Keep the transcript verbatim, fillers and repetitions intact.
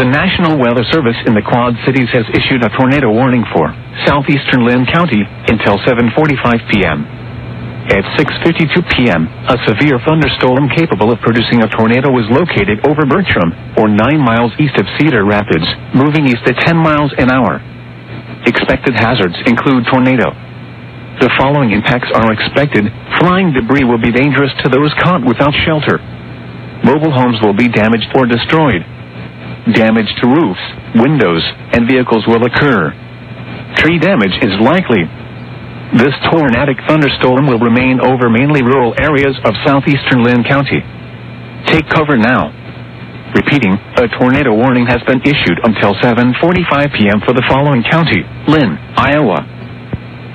The National Weather Service in the Quad Cities has issued a tornado warning for southeastern Lynn County until seven forty-five p.m. At six fifty-two p.m., a severe thunderstorm capable of producing a tornado was located over Bertram, or nine miles east of Cedar Rapids, moving east at ten miles an hour. Expected hazards include tornado. The following impacts are expected. Flying debris will be dangerous to those caught without shelter. Mobile homes will be damaged or destroyed. Damage to roofs, windows, and vehicles will occur. Tree damage is likely. This tornadic thunderstorm will remain over mainly rural areas of southeastern Lynn County. Take cover now. Repeating, a tornado warning has been issued until seven forty-five p.m. for the following county: Lynn, Iowa,